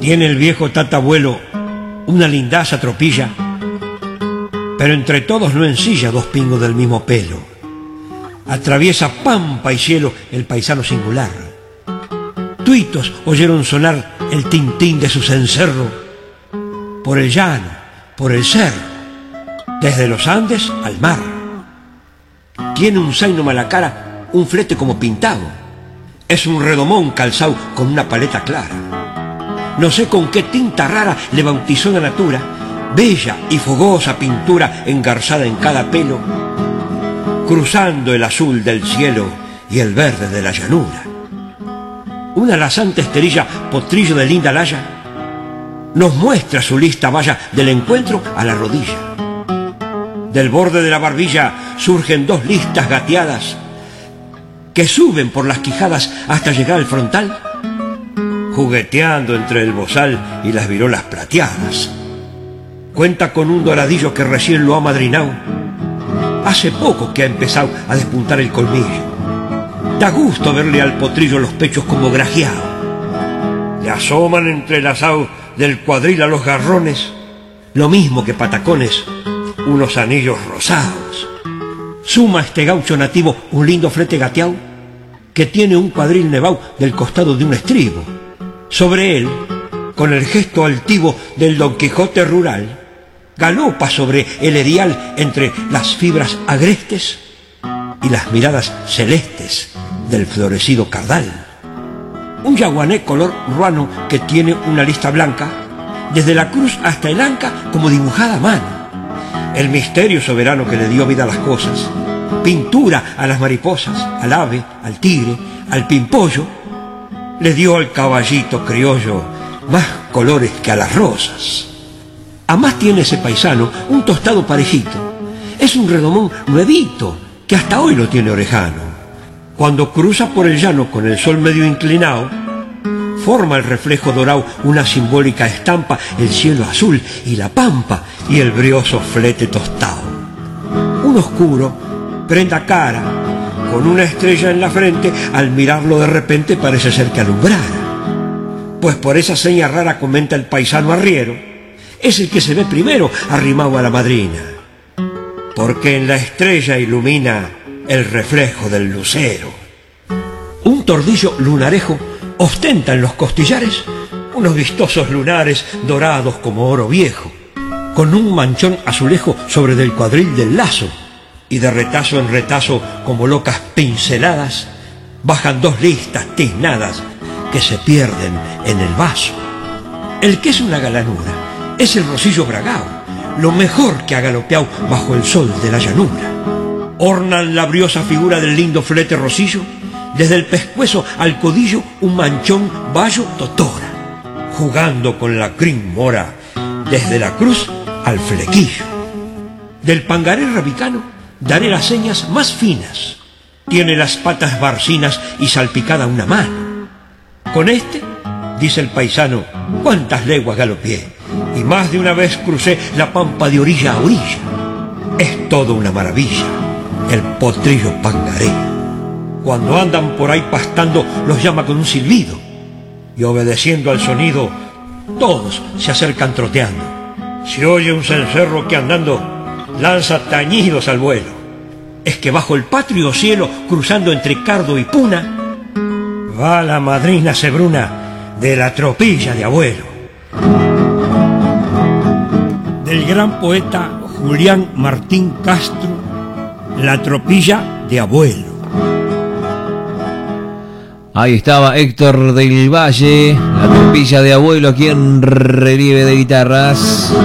Tiene el viejo tatabuelo una lindaza tropilla, pero entre todos no ensilla dos pingos del mismo pelo. Atraviesa pampa y cielo el paisano singular. Tuitos oyeron sonar el tintín de su cencerro, por el llano, por el cerro, desde los Andes al mar. Tiene un zaino mala cara, un flete como pintado. Es un redomón calzado con una paleta clara. No sé con qué tinta rara le bautizó la natura, bella y fogosa pintura engarzada en cada pelo, cruzando el azul del cielo y el verde de la llanura. Una lazante esterilla, potrillo de linda laya, nos muestra su lista valla del encuentro a la rodilla. Del borde de la barbilla surgen dos listas gateadas que suben por las quijadas hasta llegar al frontal, jugueteando entre el bozal y las virolas plateadas. Cuenta con un doradillo que recién lo ha madrinado. Hace poco que ha empezado a despuntar el colmillo. Da gusto verle al potrillo los pechos como grajeados. Le asoman entrelazados del cuadril a los garrones, lo mismo que patacones, unos anillos rosados. Suma este gaucho nativo un lindo flete gateado que tiene un cuadril nevado del costado de un estribo. Sobre él, con el gesto altivo del Don Quijote rural, galopa sobre el erial entre las fibras agrestes y las miradas celestes del florecido cardal. Un yaguané color ruano que tiene una lista blanca, desde la cruz hasta el anca como dibujada a mano. El misterio soberano que le dio vida a las cosas, pintura a las mariposas, al ave, al tigre, al pimpollo, le dio al caballito criollo más colores que a las rosas. A más tiene ese paisano un tostado parejito. Es un redomón nuevito que hasta hoy lo tiene orejano. Cuando cruza por el llano con el sol medio inclinado, forma el reflejo dorado una simbólica estampa, el cielo azul y la pampa y el brioso flete tostado. Un oscuro prenda cara con una estrella en la frente, al mirarlo de repente parece ser que alumbrara. Pues por esa seña rara, comenta el paisano arriero, es el que se ve primero arrimado a la madrina, porque en la estrella ilumina el reflejo del lucero. Un tordillo lunarejo ostenta en los costillares unos vistosos lunares dorados como oro viejo, con un manchón azulejo sobre del cuadril del lazo, y de retazo en retazo, como locas pinceladas, bajan dos listas tiznadas que se pierden en el vaso. El que es una galanura es el rosillo bragao, lo mejor que ha galopeado bajo el sol de la llanura. Ornan la briosa figura del lindo flete rosillo, desde el pescuezo al codillo un manchón bayo totora, jugando con la crin mora, desde la cruz al flequillo. Del pangaré rabicano daré las señas más finas. Tiene las patas barcinas y salpicada una mano. Con este, dice el paisano, cuántas leguas galopié, y más de una vez crucé la pampa de orilla a orilla. Es todo una maravilla el potrillo pangaré. Cuando andan por ahí pastando los llama con un silbido, y obedeciendo al sonido todos se acercan troteando. Se oye un cencerro que andando lanza tañidos al vuelo. Es que bajo el patrio cielo, cruzando entre Cardo y Puna, va la madrina cebruna de la tropilla de abuelo. Del gran poeta Julián Martín Castro, la tropilla de abuelo. Ahí estaba Héctor del Valle, la tropilla de abuelo, aquí en Relieve de Guitarras.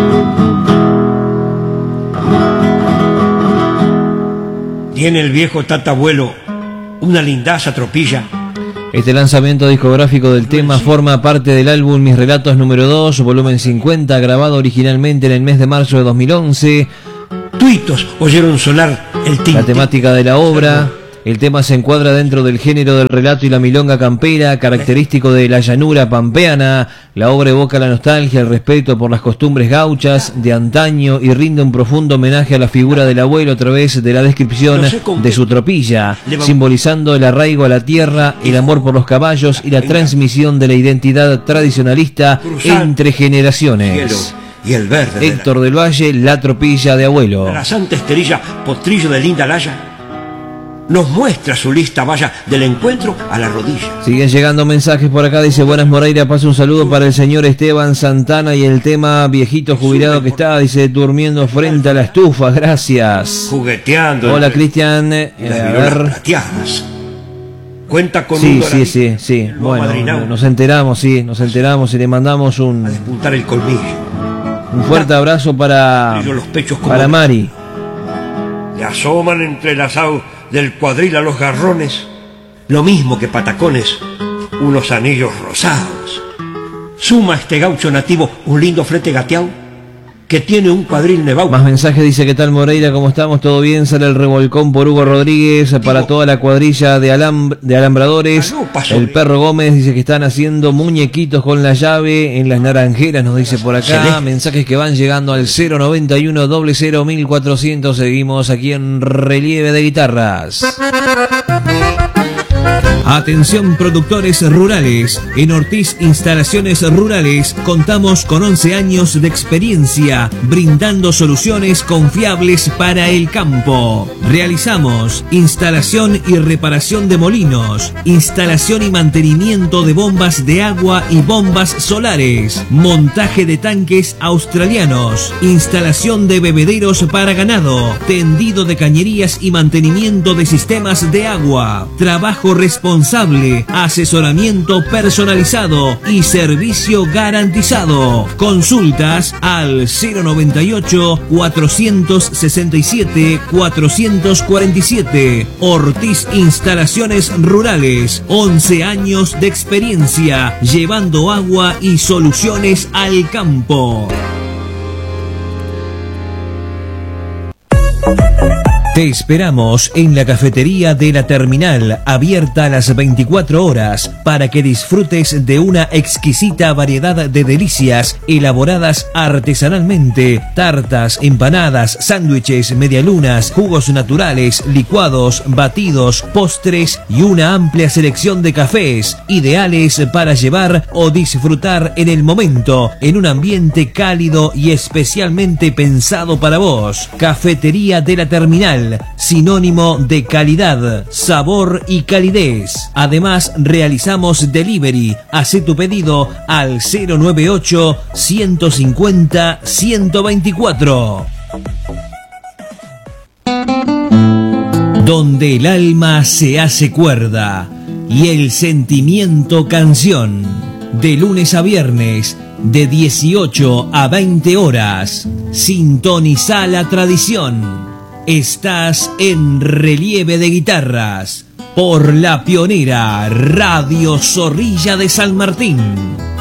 Tiene el viejo tatabuelo una lindaza tropilla. Este lanzamiento discográfico del tema forma parte del álbum Mis Relatos número 2, volumen 50, grabado originalmente en el mes de marzo de 2011. Tuitos oyeron sonar el tintín. La temática de la obra El tema se encuadra dentro del género del relato y la milonga campera, característico de la llanura pampeana. La obra evoca la nostalgia, el respeto por las costumbres gauchas de antaño y rinde un profundo homenaje a la figura del abuelo a través de la descripción de su tropilla, simbolizando el arraigo a la tierra, el amor por los caballos y la transmisión de la identidad tradicionalista entre generaciones. Y el verde Héctor del Valle, la tropilla de abuelo. La Santa Esterilla Potrillo de Linda Laya nos muestra su lista vaya del encuentro a la rodilla. Siguen llegando mensajes por acá, dice: buenas Moreira, pasa un saludo para el señor Esteban Santana y el tema viejito jubilado que está, dice, durmiendo frente a la estufa, gracias. Jugueteando. Hola Cristian, a ver. Plateadas. Cuenta con sí, un sí. Bueno, nos enteramos y le mandamos un despuntar el colmillo. Un fuerte abrazo para Mari. Le asoman entrelazados del cuadril a los garrones, lo mismo que patacones, unos anillos rosados. Suma este gaucho nativo un lindo flete gateado que tiene un cuadril nevado. Más mensajes, dice: ¿qué tal Moreira? ¿Cómo estamos? ¿Todo bien? Sale el revolcón por Hugo Rodríguez para toda la cuadrilla de alambradores. El Perro Gómez dice que están haciendo muñequitos con la llave en las naranjeras, nos dice por acá. Mensajes que van llegando al 091 00 1400. Seguimos aquí en Relieve de Guitarras. Atención productores rurales, en Ortiz Instalaciones Rurales contamos con 11 años de experiencia brindando soluciones confiables para el campo. Realizamos instalación y reparación de molinos, instalación y mantenimiento de bombas de agua y bombas solares, montaje de tanques australianos, instalación de bebederos para ganado, tendido de cañerías y mantenimiento de sistemas de agua, trabajo responsable, asesoramiento personalizado y servicio garantizado. Consultas al 098 467 447. Ortiz Instalaciones Rurales, 11 años de experiencia llevando agua y soluciones al campo. Te esperamos en la cafetería de la terminal, abierta a las 24 horas, para que disfrutes de una exquisita variedad de delicias elaboradas artesanalmente: tartas, empanadas, sándwiches, medialunas, jugos naturales, licuados, batidos, postres y una amplia selección de cafés, ideales para llevar o disfrutar en el momento, en un ambiente cálido y especialmente pensado para vos. Cafetería de la terminal, sinónimo de calidad, sabor y calidez. Además, realizamos delivery. Hacé tu pedido al 098 150 124. Donde el alma se hace cuerda y el sentimiento canción. De lunes a viernes, de 18 a 20 horas. Sintoniza la tradición. Estás en Relieve de Guitarras por la pionera Radio Zorrilla de San Martín.